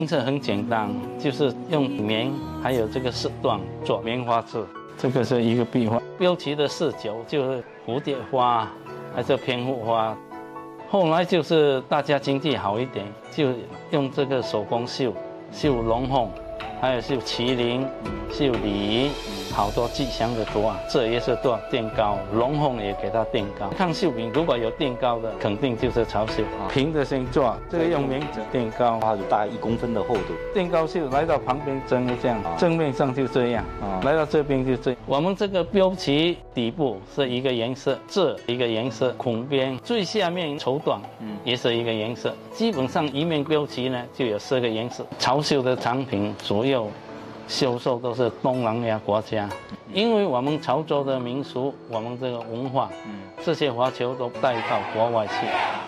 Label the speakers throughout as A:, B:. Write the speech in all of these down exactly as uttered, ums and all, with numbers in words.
A: 名册很简单，就是用棉还有这个丝缎做棉花字。这个是一个壁画，标旗的四角就是蝴蝶花，还是蝙蝠花。后来就是大家经济好一点，就用这个手工绣，绣龙凤，还有绣麒麟、绣鲤鱼，好多吉祥的图案。这也是做垫高，龙凤也给它垫高。看绣品如果有垫高的，肯定就是潮绣。平的星座，这个用棉纸垫高，
B: 它有大概一公分的厚度。
A: 垫高绣来到旁边针这样，正面上就这样，来到这边就这样。我们这个标旗底部是一个颜色，这一个颜色，孔边最下面绸缎，嗯，也是一个颜色。基本上一面标旗呢就有四个颜色。潮绣的产品主要销售都是东南亚国家，因为我们潮州的民俗，我们这个文化，嗯，这些华侨都带到国外去。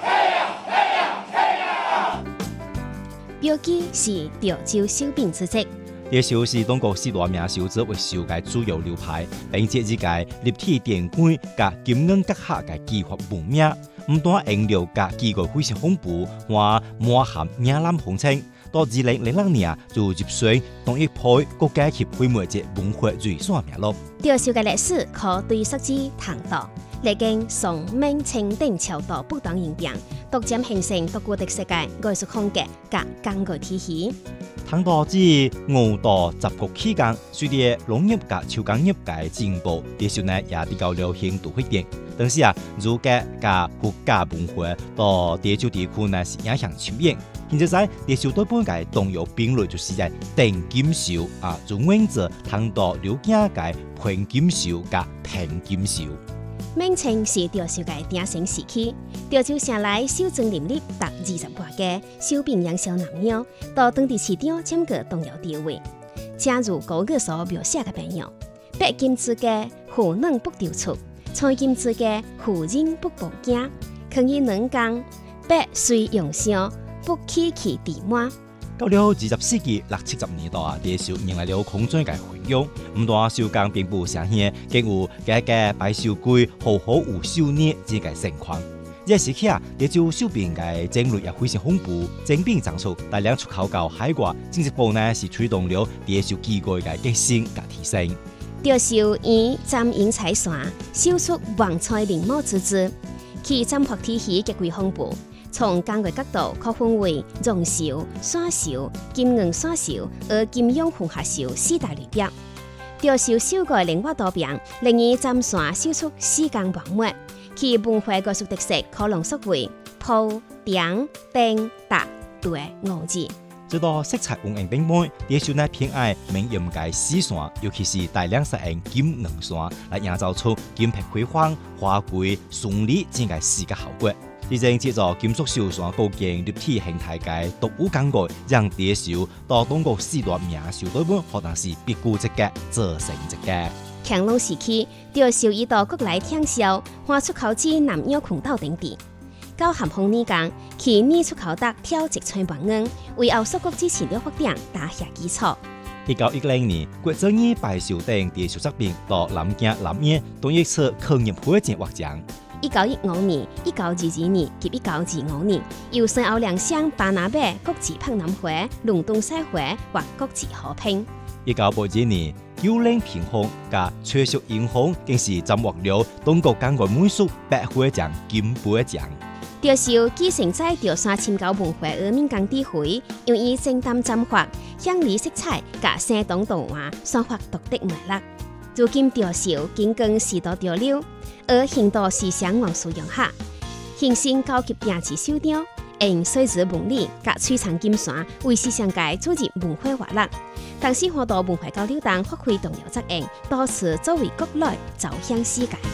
C: 标旗是潮州绣饼之一。
D: 潮绣是中国四大名绣作为绣嘅主要流派，并且以嘅立体电管加金银结合嘅技法闻名。唔单颜料加技艺非常丰富，还满含岭南风情。到二零零六年就入选同一批国家级非物质文化遗产名录。
C: 潮绣嘅历史可追溯至唐代，历经宋、明、清等朝代不断演变，逐渐形成独具特色嘅艺术风格加工艺体系。
D: 唐代至五代十国期間，隨着農業及手工業嘅進步，潮繡呢也比較流行度一點。但是啊，儒家加佛家文化到潮州地區呢是影響深遠。現在在潮州對本嘅動搖並類就是在定金繡啊，就按照唐代流行嘅盤金繡加平金繡。
C: 明清是潮繡嘅鼎盛時期，潮州城內繡針林立達二十外家，繡品樣銷南洋，到當地市場佔據重要地位。正如高語所描寫嘅朋友，白金之家虎能不丟出，彩金之家虎人不報驚，可以能講白雖用上，不起其地滿。
D: 到了二十世紀六七十年代啊，潮繡迎來了空前嘅回響。唔單手工並不上顯，更有家家擺繡櫃、好好有繡呢之嘅情況。這時期啊，潮州繡品嘅種類也非常豐富，精品長出，大量出口到海外，進一步呢是推動了潮繡技藝嘅革新及提升。
C: 潮繡以針引彩線，繡出黃彩翎毛之姿，其針法體系極為豐富。從工藝角度可分為絨繡、線繡、金銀線繡和金庸混合繡四大類別。潮繡繡嘅靈活多變，令以針線繡出四間完美。其文化藝術特色可濃縮為鋪、頂、釘、搭、對五字。
D: 直到色彩豐盈並美，潮繡呢偏愛明豔嘅絲線，尤其是大量使用金銀線，來營造出金碧輝煌、華貴、順利之嘅視覺效果。已經借助金屬繡線構建立體形態嘅獨有感覺，讓潮繡到中國四大名繡對本可能是別具一格、做成一格。
C: 乾隆時期，潮繡已到國內暢銷，還出口至南洋群島等地。到咸豐年間，其擬出口達挑一寸半銀，為後屬國之前的發展打下基礎。
D: 一九一零年，國政以白繡等潮繡作品到南京南苑統一出工業會展獲獎。
C: 一九一五年、一九二二年及一九二五年，由先後亮相巴拿馬國際柏林會、倫敦賽會或國際和平。
D: 一九八二年，九嶺屏風加翠色銀行更是斬獲了中國工藝美術百花獎金杯獎。
C: 潮繡繼承在潮汕深溝文化而閩江地區，用以精淡針法、香麗色彩加生動圖畫，散發獨特魅力。如今潮繡緊跟時代潮流，而現代思想元素融合，形成高級定制繡調，用水質紋理加璀璨金線為思想界組織文化活力。同時，活動文化交流等發揮重要作用，多次作為國內走向世界。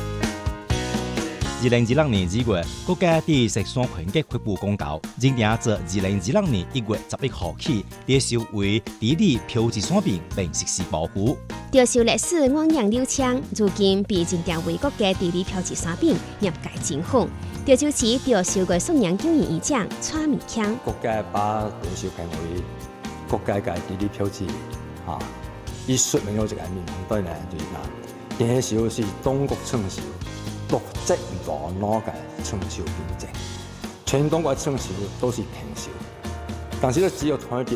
D: 二零二六年二月，國家第十三權級發布公告，認定自二零二六年一月十一號起，潮繡為地理標誌產品並實施保護。
C: 潮繡歷史源遠流長，如今被認定為國家地理標誌產品，業界爭鋒。潮州市潮繡嘅數年經營意獎蔡明強。
E: 國家把潮繡評為國家嘅地理標誌，嚇，伊說明咗一個面向對呢，就是講，潮繡是中國稱繡。獨積大攞嘅稱繡品種，全中國嘅稱繡都是平繡，但是呢，只有團結